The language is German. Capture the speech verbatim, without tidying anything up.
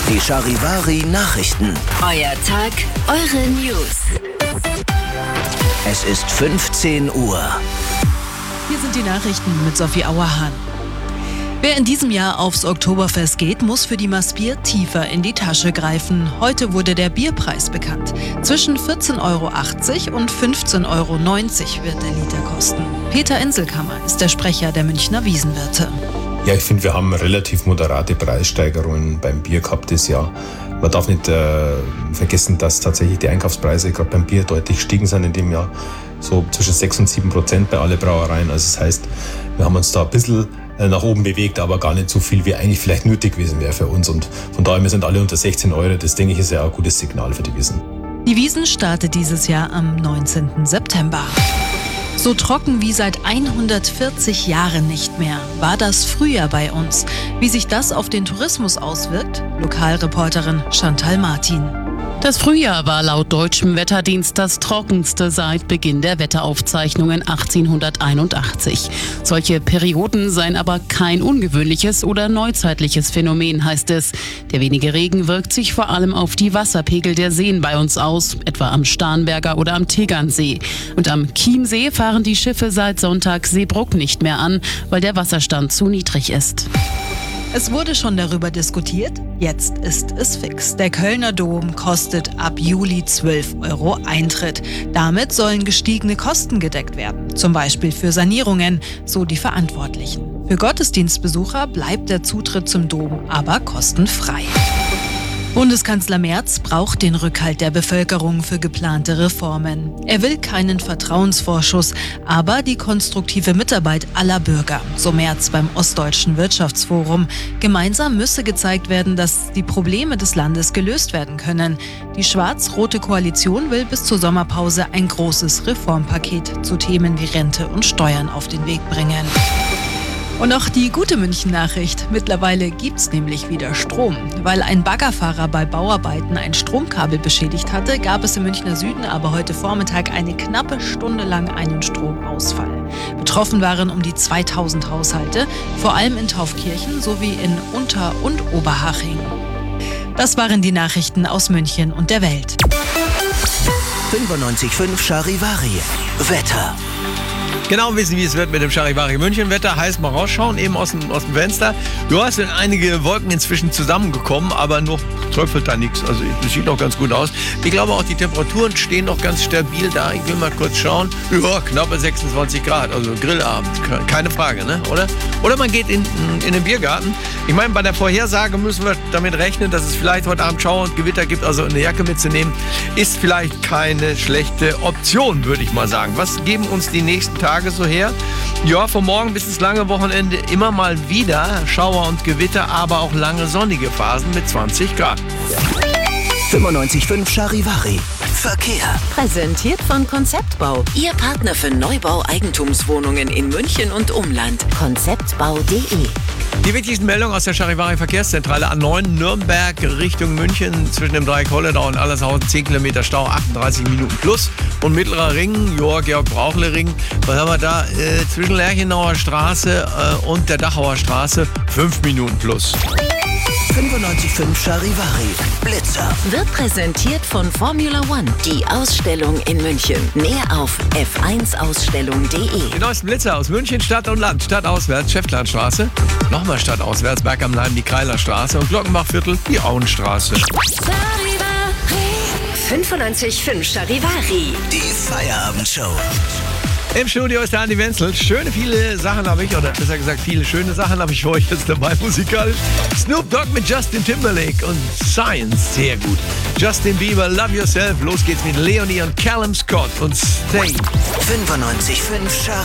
Die Charivari Nachrichten. Euer Tag, eure News. Es ist fünfzehn Uhr. Hier sind die Nachrichten mit Sophie Auerhahn. Wer in diesem Jahr aufs Oktoberfest geht, muss für die Maßbier tiefer in die Tasche greifen. Heute wurde der Bierpreis bekannt. Zwischen vierzehn Euro achtzig und fünfzehn Euro neunzig wird der Liter kosten. Peter Inselkammer ist der Sprecher der Münchner Wiesenwirte. Ja, ich finde, wir haben relativ moderate Preissteigerungen beim Bier gehabt dieses Jahr. Man darf nicht äh, vergessen, dass tatsächlich die Einkaufspreise gerade beim Bier deutlich gestiegen sind in dem Jahr. So zwischen sechs und sieben Prozent bei allen Brauereien. Also das heißt, wir haben uns da ein bisschen nach oben bewegt, aber gar nicht so viel, wie eigentlich vielleicht nötig gewesen wäre für uns. Und von daher, wir sind alle unter sechzehn Euro. Das, denke ich, ist ja auch ein gutes Signal für die Wiesn. Die Wiesn startet dieses Jahr am neunzehnten September. So trocken wie seit hundertvierzig Jahren nicht mehr war das Frühjahr bei uns. Wie sich das auf den Tourismus auswirkt? Lokalreporterin Chantal Martin. Das Frühjahr war laut deutschem Wetterdienst das trockenste seit Beginn der Wetteraufzeichnungen achtzehnhunderteinundachtzig. Solche Perioden seien aber kein ungewöhnliches oder neuzeitliches Phänomen, heißt es. Der wenige Regen wirkt sich vor allem auf die Wasserpegel der Seen bei uns aus, etwa am Starnberger oder am Tegernsee. Und am Chiemsee fahren die Schiffe seit Sonntag Seebruck nicht mehr an, weil der Wasserstand zu niedrig ist. Es wurde schon darüber diskutiert, jetzt ist es fix. Der Kölner Dom kostet ab Juli zwölf Euro Eintritt. Damit sollen gestiegene Kosten gedeckt werden, zum Beispiel für Sanierungen, so die Verantwortlichen. Für Gottesdienstbesucher bleibt der Zutritt zum Dom aber kostenfrei. Bundeskanzler Merz braucht den Rückhalt der Bevölkerung für geplante Reformen. Er will keinen Vertrauensvorschuss, aber die konstruktive Mitarbeit aller Bürger, so Merz beim Ostdeutschen Wirtschaftsforum. Gemeinsam müsse gezeigt werden, dass die Probleme des Landes gelöst werden können. Die schwarz-rote Koalition will bis zur Sommerpause ein großes Reformpaket zu Themen wie Rente und Steuern auf den Weg bringen. Und auch die gute München-Nachricht. Mittlerweile gibt's nämlich wieder Strom. Weil ein Baggerfahrer bei Bauarbeiten ein Stromkabel beschädigt hatte, gab es im Münchner Süden aber heute Vormittag eine knappe Stunde lang einen Stromausfall. Betroffen waren um die zweitausend Haushalte, vor allem in Taufkirchen sowie in Unter- und Oberhaching. Das waren die Nachrichten aus München und der Welt. fünfundneunzig Komma fünf Charivari. Wetter. Genau wissen, wie es wird mit dem Charivari München. Wetter heißt mal rausschauen, eben aus dem, aus dem Fenster. Du hast sind einige Wolken inzwischen zusammengekommen, aber noch tröpfelt da nichts. Also das sieht noch ganz gut aus. Ich glaube auch, die Temperaturen stehen noch ganz stabil da. Ich will mal kurz schauen. Ja, knappe sechsundzwanzig Grad, also Grillabend. Keine Frage, ne? Oder? Oder man geht in, in den Biergarten. Ich meine, bei der Vorhersage müssen wir damit rechnen, dass es vielleicht heute Abend Schauer und Gewitter gibt. Also eine Jacke mitzunehmen, ist vielleicht keine schlechte Option, würde ich mal sagen. Was geben uns die nächsten Tage so her? Ja, vom Morgen bis ins lange Wochenende immer mal wieder Schauer und Gewitter, aber auch lange sonnige Phasen mit zwanzig Grad. fünfundneunzig Komma fünf Charivari. Verkehr. Präsentiert von Konzeptbau. Ihr Partner für Neubau-Eigentumswohnungen in München und Umland. konzeptbau punkt de. Die wichtigsten Meldungen aus der Charivari Verkehrszentrale A neun Nürnberg Richtung München zwischen dem Dreieck Holledau und Allershausen zehn Kilometer Stau, achtunddreißig Minuten plus. Und Mittlerer Ring, Joa Georg Brauchle Ring, was haben wir da? Äh, zwischen Lerchenauer Straße äh, und der Dachauer Straße fünf Minuten plus. fünfundneunzig Komma fünf Charivari. Blitzer. Wird präsentiert von Formula One. Die Ausstellung in München. Mehr auf f eins ausstellung punkt de. Die neuesten Blitzer aus München, Stadt und Land. Stadtauswärts, Schäftlarnstraße. Nochmal stadtauswärts, Berg am Leim, die Kreilerstraße. Und Glockenbachviertel, die Auenstraße. fünfundneunzig Komma fünf Charivari. Die Feierabendshow. Im Studio ist der Andi Wenzel. Schöne, viele Sachen habe ich, oder besser gesagt, viele schöne Sachen habe ich für euch jetzt dabei musikalisch. Snoop Dogg mit Justin Timberlake und Science, sehr gut. Justin Bieber, Love Yourself. Los geht's mit Leonie und Callum Scott und Stay. fünfundneunzig Komma fünf Charivari.